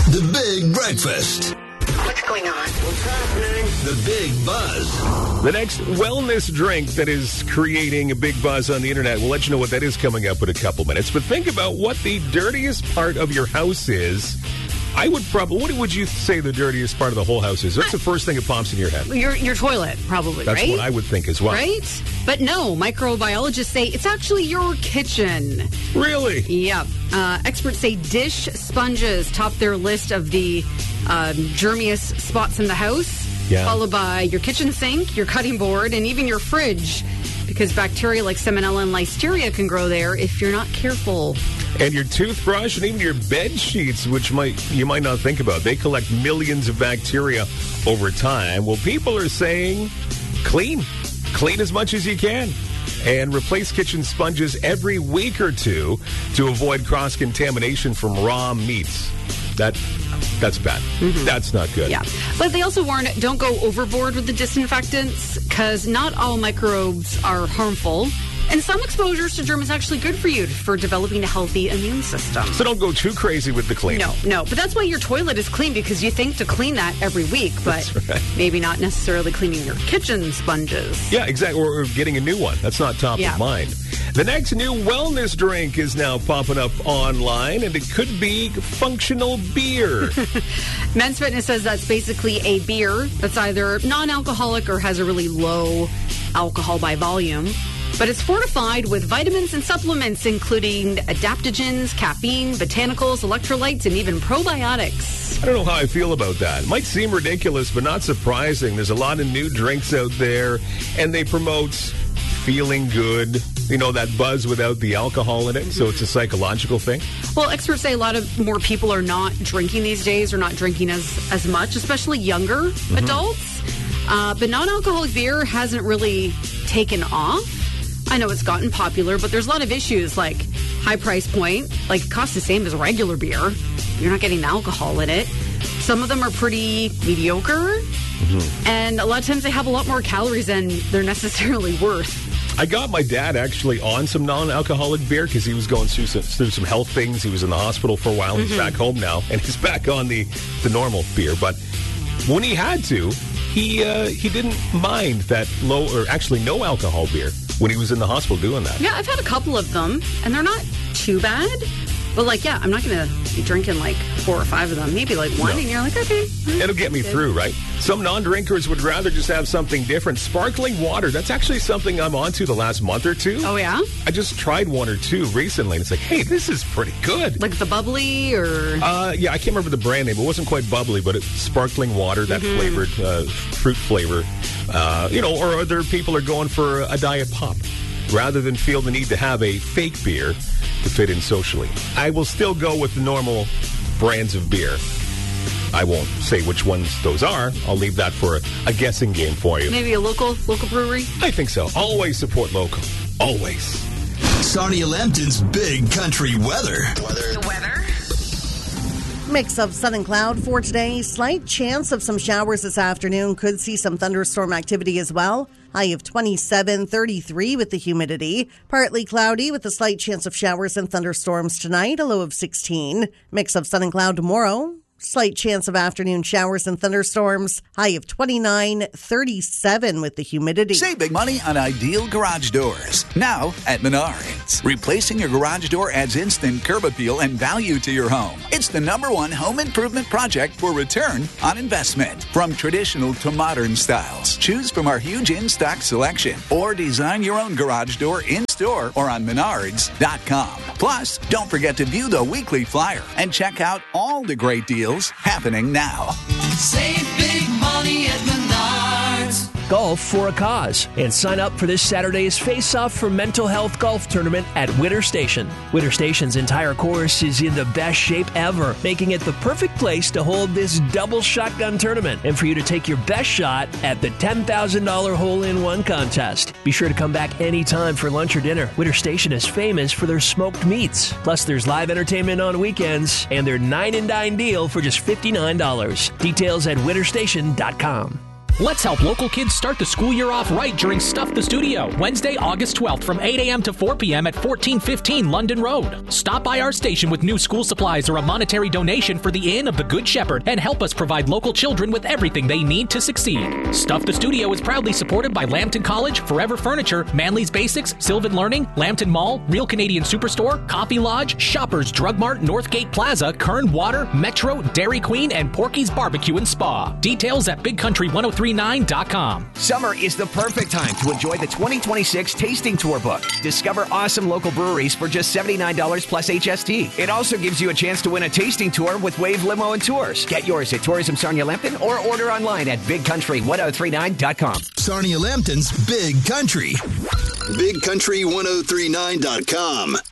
The Big Breakfast. What's going on? What's happening? The Big Buzz. The next wellness drink that is creating a big buzz on the internet. We'll let you know what that is coming up in a couple minutes. But think about what the dirtiest part of your house is. I would probably, what would you say the dirtiest part of the whole house is? What's the first thing that pops in your head? Your toilet, probably, That's right? what I would think as well. Right? But no, microbiologists say it's actually your kitchen. Really? Yep. Experts say dish sponges top their list of the germiest spots in the house, followed by your kitchen sink, your cutting board, and even your fridge, because bacteria like Salmonella and Listeria can grow there if you're not careful. And your toothbrush and even your bed sheets, which you might not think about. They collect millions of bacteria over time. Well, people are saying clean as much as you can. And replace kitchen sponges every week or two to avoid cross-contamination from raw meats. That's bad. Mm-hmm. That's not good. Yeah. But they also warn, don't go overboard with the disinfectants, because not all microbes are harmful. And some exposures to germs is actually good for you for developing a healthy immune system. So don't go too crazy with the cleaning. No. But that's why your toilet is clean, because you think to clean that every week, but maybe not necessarily cleaning your kitchen sponges. Yeah, exactly. Or getting a new one. That's not top of mind. The next new wellness drink is now popping up online, and it could be functional beer. Men's Fitness says that's basically a beer that's either non-alcoholic or has a really low alcohol by volume. But it's fortified with vitamins and supplements, including adaptogens, caffeine, botanicals, electrolytes, and even probiotics. I don't know how I feel about that. It might seem ridiculous, but not surprising. There's a lot of new drinks out there, and they promote feeling good, that buzz without the alcohol in it. So it's a psychological thing. Well, experts say a lot of more people are not drinking these days, or not drinking as much, especially younger adults. But non-alcoholic beer hasn't really taken off. I know it's gotten popular, but there's a lot of issues like high price point. Like, it costs the same as regular beer. You're not getting the alcohol in it. Some of them are pretty mediocre. And a lot of times they have a lot more calories than they're necessarily worth. I got my dad actually on some non-alcoholic beer because he was going through some health things. He was in the hospital for a while. He's back home now, and he's back on the normal beer. But when he had to, he didn't mind that low, or actually no alcohol beer when he was in the hospital doing that. Yeah, I've had a couple of them, and they're not too bad. But, I'm not going to be drinking 4 or 5 of them. Maybe one, and you're like, okay. It'll get me through, right? Some non-drinkers would rather just have something different. Sparkling water, that's actually something I'm onto the last month or two. Oh, yeah? I just tried one or two recently, and it's like, hey, this is pretty good. Like the bubbly, or? Yeah, I can't remember the brand name. It wasn't quite bubbly, but it's sparkling water, that flavored fruit flavor. Or other people are going for a diet pop rather than feel the need to have a fake beer to fit in socially. I will still go with the normal brands of beer. I won't say which ones those are. I'll leave that for a guessing game for you. Maybe a local brewery? I think so. Always support local. Always. Sonia Lambton's Big Country Weather. The weather? Mix of sun and cloud for today. Slight chance of some showers this afternoon. Could see some thunderstorm activity as well. High of 27, 33 with the humidity. Partly cloudy with a slight chance of showers and thunderstorms tonight. A low of 16. Mix of sun and cloud tomorrow. Slight chance of afternoon showers and thunderstorms. High of 29, 37 with the humidity. Save big money on Ideal Garage Doors. Now at Menards. Replacing your garage door adds instant curb appeal and value to your home. It's the #1 home improvement project for return on investment. From traditional to modern styles, choose from our huge in-stock selection or design your own garage door in-store or on Menards.com. Plus, don't forget to view the weekly flyer and check out all the great deals happening now. Save big money at Menards. Golf for a cause, and sign up for this Saturday's Face Off for Mental Health golf tournament at Witter Station. Witter Station's entire course is in the best shape ever, making it the perfect place to hold this double shotgun tournament and for you to take your best shot at the $10,000 hole-in-one contest. Be sure to come back anytime for lunch or dinner. Witter Station is famous for their smoked meats. Plus, there's live entertainment on weekends and their 9 and Dine deal for just $59. Details at witterstation.com. Let's help local kids start the school year off right during Stuff the Studio, Wednesday, August 12th from 8 a.m. to 4 p.m. at 1415 London Road. Stop by our station with new school supplies or a monetary donation for the Inn of the Good Shepherd and help us provide local children with everything they need to succeed. Stuff the Studio is proudly supported by Lambton College, Forever Furniture, Manly's Basics, Sylvan Learning, Lambton Mall, Real Canadian Superstore, Coffee Lodge, Shoppers Drug Mart, Northgate Plaza, Kern Water, Metro, Dairy Queen, and Porky's Barbecue and Spa. Details at BigCountry1039.com. Summer is the perfect time to enjoy the 2026 Tasting Tour book. Discover awesome local breweries for just $79 plus HST. It also gives you a chance to win a tasting tour with Wave Limo and Tours. Get yours at Tourism Sarnia Lambton or order online at BigCountry1039.com. Sarnia Lambton's Big Country. BigCountry1039.com.